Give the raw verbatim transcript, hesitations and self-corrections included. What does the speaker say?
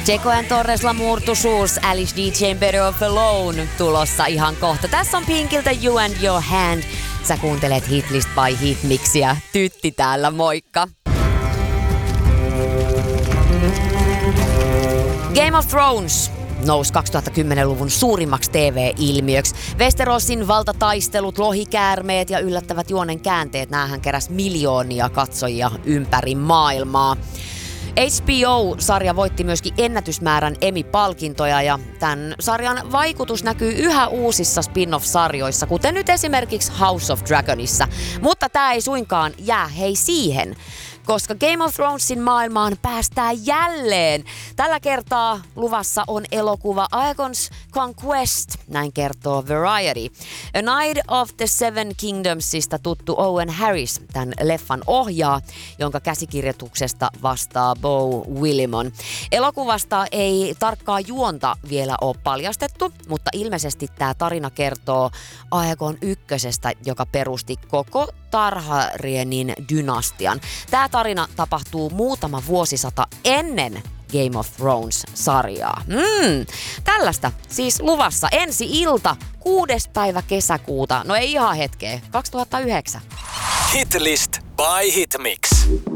Checo and Torres Lamurtusuus, Alice D. J. Better Off Alone tulossa ihan kohta. Tässä on Pinkiltä You and Your Hand. Sä kuuntelet Hitlist by Hitmixiä. Tytti täällä, moikka! Game of Thrones nousi kaksituhattakymmenluvun suurimmaksi T V-ilmiöksi. Westerosin valtataistelut, lohikäärmeet ja yllättävät juonen käänteet, näähän keräs miljoonia katsojia ympäri maailmaa. H B O-sarja voitti myöskin ennätysmäärän Emmy-palkintoja ja tämän sarjan vaikutus näkyy yhä uusissa spin-off-sarjoissa, kuten nyt esimerkiksi House of Dragonissa. Mutta tämä ei suinkaan jää hei siihen, koska Game of Thronesin maailmaan päästään jälleen. Tällä kertaa luvassa on elokuva Aegon's Conquest, näin kertoo Variety. A Night of the Seven Kingdomsista tuttu Owen Harris tämän leffan ohjaa, jonka käsikirjoituksesta vastaa Beau Willimon. Elokuvasta ei tarkkaa juonta vielä ole paljastettu, mutta ilmeisesti tämä tarina kertoo Aegon ykkösestä, joka perusti koko Targaryenin dynastian. Tämä tarina tapahtuu muutama vuosisata ennen Game of Thrones-sarjaa. Mm, tällaista siis luvassa ensi ilta, kuudes päivä kesäkuuta. No ei ihan hetkeä, kaksituhattayhdeksän. Hitlist by Hitmix.